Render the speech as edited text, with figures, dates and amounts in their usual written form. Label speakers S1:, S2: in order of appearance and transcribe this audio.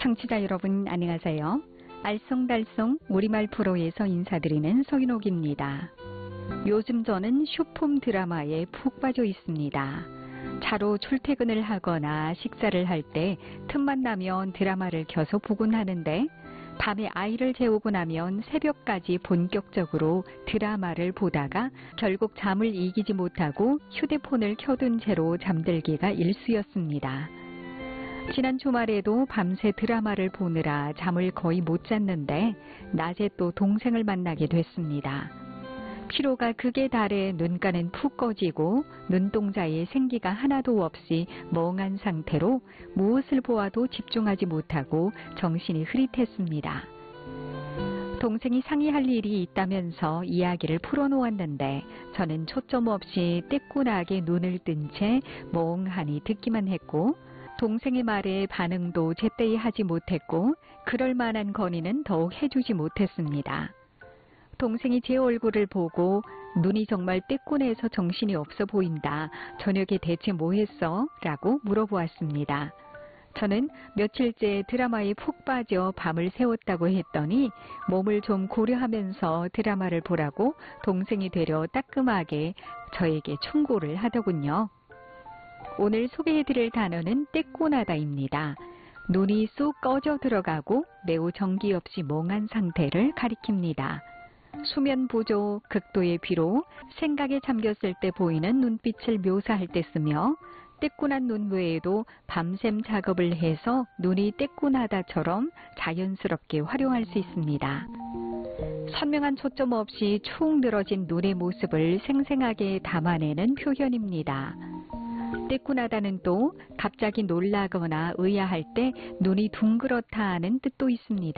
S1: 청취자 여러분 안녕하세요. 알쏭달쏭 우리말 프로에서 인사드리는 서인옥입니다. 요즘 저는 쇼폼 드라마에 푹 빠져 있습니다. 차로 출퇴근을 하거나 식사를 할 때 틈만 나면 드라마를 켜서 보곤 하는데 밤에 아이를 재우고 나면 새벽까지 본격적으로 드라마를 보다가 결국 잠을 이기지 못하고 휴대폰을 켜둔 채로 잠들기가 일쑤였습니다. 지난 주말에도 밤새 드라마를 보느라 잠을 거의 못 잤는데 낮에 또 동생을 만나게 됐습니다. 피로가 극에 달해 눈가는 푹 꺼지고 눈동자에 생기가 하나도 없이 멍한 상태로 무엇을 보아도 집중하지 못하고 정신이 흐릿했습니다. 동생이 상의할 일이 있다면서 이야기를 풀어놓았는데 저는 초점 없이 떼꾸나게 눈을 뜬 채 멍하니 듣기만 했고 동생의 말에 반응도 제때에 하지 못했고 그럴 만한 건의는 더욱 해주지 못했습니다. 동생이 제 얼굴을 보고 눈이 정말 떼꾸내서 정신이 없어 보인다. 저녁에 대체 뭐 했어? 라고 물어보았습니다. 저는 며칠째 드라마에 푹 빠져 밤을 새웠다고 했더니 몸을 좀 고려하면서 드라마를 보라고 동생이 되려 따끔하게 저에게 충고를 하더군요. 오늘 소개해드릴 단어는 떼꾸나다입니다. 눈이 쏙 꺼져 들어가고 매우 정기 없이 멍한 상태를 가리킵니다. 수면 부족, 극도의 피로, 생각에 잠겼을 때 보이는 눈빛을 묘사할 때 쓰며 떼꾸난 눈 외에도 밤샘 작업을 해서 눈이 떼꾸나다처럼 자연스럽게 활용할 수 있습니다. 선명한 초점 없이 축 늘어진 눈의 모습을 생생하게 담아내는 표현입니다. 떼꾸나다는 또 갑자기 놀라거나 의아할 때 눈이 둥그렇다 하는 뜻도 있습니다.